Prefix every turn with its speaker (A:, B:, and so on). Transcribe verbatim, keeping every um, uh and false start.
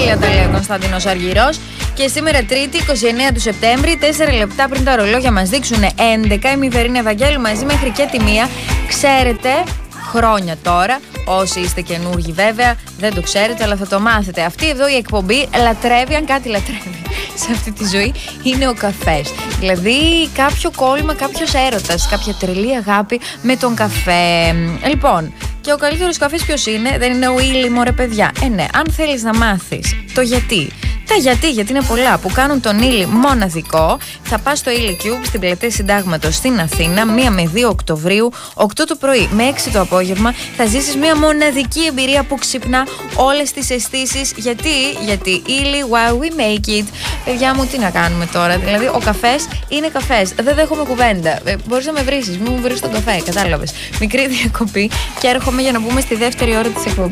A: τέλεια τα λέει ο Κωνσταντίνος Αργυρός. Και σήμερα Τρίτη, είκοσι εννέα του Σεπτέμβρη, τέσσερα λεπτά πριν τα ρολόγια μας δείξουν έντεκα, η Μηφερίνη Ευαγγέλου μαζί μέχρι και τη μία. Ξέρετε, χρόνια τώρα, όσοι είστε καινούργοι βέβαια, δεν το ξέρετε, αλλά θα το μάθετε. Αυτή εδώ η εκπομπή λατρεύει, αν κάτι λατρεύει σε αυτή τη ζωή, είναι ο καφές. Δηλαδή κάποιο κόλλημα, κάποιος έρωτας, κάποια τρελή αγάπη με τον καφέ. Λοιπόν, και ο καλύτερος καφές ποιος είναι? Δεν είναι ο ήλι, μωρέ παιδιά. Ε, ναι, αν θέλεις να μάθεις το γιατί. Τα γιατί, γιατί είναι πολλά που κάνουν τον ήλι μοναδικό, θα πας στο Ήλι Cube στην πλατεία Συντάγματος στην Αθήνα, μία με δύο Οκτωβρίου, οκτώ το πρωί με έξι το απόγευμα. Θα ζήσεις μία μοναδική εμπειρία που ξυπνά όλες τις αισθήσεις. Γιατί, γιατί ήλι, while we make it. Παιδιά μου, τι να κάνουμε τώρα? Δηλαδή, ο καφές είναι καφές. Δεν δέχομαι κουβέντα. Ε, μπορείς να με βρίσεις, μην μου βρεις τον καφέ, κατάλαβες. Μικρή διακοπή και έρχομαι για να μπούμε στη δεύτερη ώρα της εκπομπής.